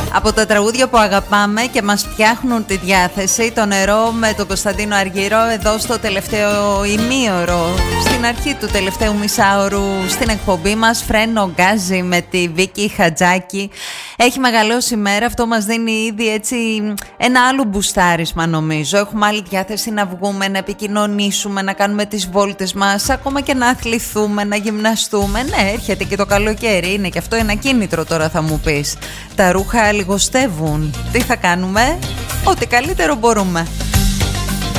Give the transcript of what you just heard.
Από τα τραγούδια που αγαπάμε και μας φτιάχνουν τη διάθεση, το νερό με τον Κωνσταντίνο Αργύρο εδώ στο τελευταίο ημίωρο, στην αρχή του τελευταίου μισάωρου στην εκπομπή μας. Φρένο γκάζι με τη Βίκη Χατζάκη. Έχει μεγαλώσει η μέρα, αυτό μας δίνει ήδη έτσι ένα άλλο μπουστάρισμα νομίζω. Έχουμε άλλη διάθεση να βγούμε, να επικοινωνήσουμε, να κάνουμε τις βόλτες μας, ακόμα και να αθληθούμε, να γυμναστούμε. Ναι, έρχεται και το καλοκαίρι, είναι και αυτό ένα κίνητρο τώρα θα μου πεις. Τα ρούχα λιγοστεύουν. Τι θα κάνουμε? Ό,τι καλύτερο μπορούμε.